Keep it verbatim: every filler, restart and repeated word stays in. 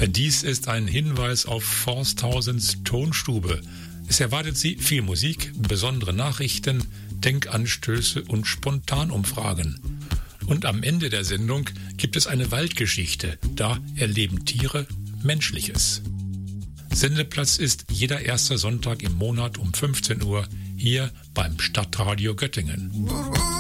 Dies ist ein Hinweis auf Forsthausens Tonstube. Es erwartet Sie viel Musik, besondere Nachrichten, Denkanstöße und Spontanumfragen. Und am Ende der Sendung gibt es eine Waldgeschichte. Da erleben Tiere Menschliches. Sendeplatz ist jeder erste Sonntag im Monat um fünfzehn Uhr hier beim Stadtradio Göttingen.